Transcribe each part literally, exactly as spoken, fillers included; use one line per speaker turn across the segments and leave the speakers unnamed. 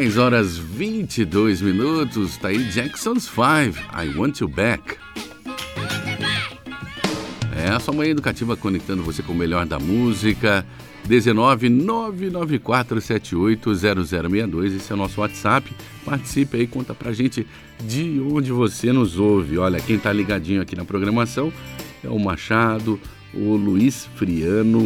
dez horas e vinte e dois minutos, tá aí Jackson's Five, I Want You Back. É a sua manhã educativa conectando você com o melhor da música. dezenove nove nove quatro sete oito zero zero seis dois, esse é o nosso WhatsApp. Participe aí, conta pra gente de onde você nos ouve. Olha, quem tá ligadinho aqui na programação é o Machado, o Luiz Friano,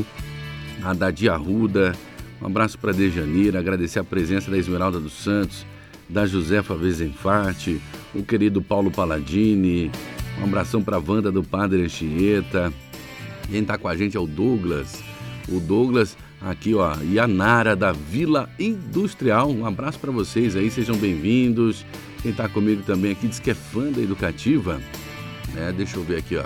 a Dadi Arruda. Um abraço para Dejanira, agradecer a presença da Esmeralda dos Santos, da Josefa Vezenfati, o querido Paulo Paladini. Um abração para a Wanda do Padre Anchieta. Quem está com a gente é o Douglas. O Douglas aqui, ó, e a Nara da Vila Industrial. Um abraço para vocês aí, sejam bem-vindos. Quem está comigo também aqui diz que é fã da Educativa. É, deixa eu ver aqui, ó.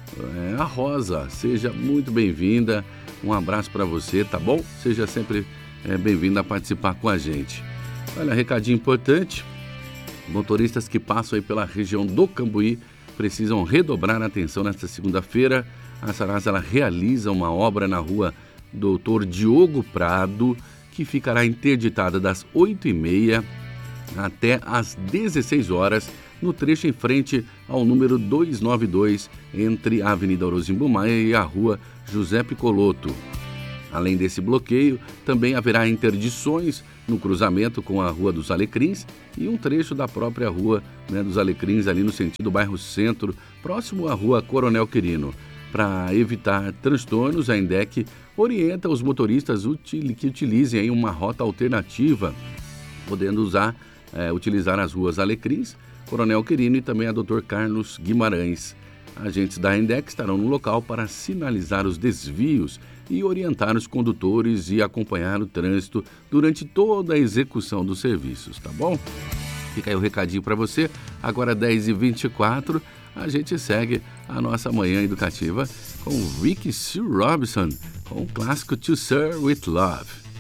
É, a Rosa, seja muito bem-vinda. Um abraço para você, tá bom? Seja sempre é, bem-vindo a participar com a gente. Olha, recadinho importante. Motoristas que passam aí pela região do Cambuí precisam redobrar a atenção nesta segunda-feira. A Sarasa ela realiza uma obra na rua Doutor Diogo Prado, que ficará interditada das oito e meia até às dezesseis horas, no trecho em frente ao número duzentos e noventa e dois, entre a Avenida Orozimbo Maia e a Rua José Picoloto. Além desse bloqueio, também haverá interdições no cruzamento com a Rua dos Alecrins e um trecho da própria Rua, né, dos Alecrins, ali no sentido bairro Centro, próximo à Rua Coronel Quirino. Para evitar transtornos, a INDEC orienta os motoristas que utilizem aí uma rota alternativa, podendo usar, é, utilizar as ruas Alecrins, Coronel Quirino e também a doutor Carlos Guimarães. Agentes da INDEC estarão no local para sinalizar os desvios e orientar os condutores e acompanhar o trânsito durante toda a execução dos serviços, tá bom? Fica aí o recadinho para você. Agora dez e vinte e quatro, a gente segue a nossa manhã educativa com Ricky Sue Robinson, com o clássico To Serve With Love.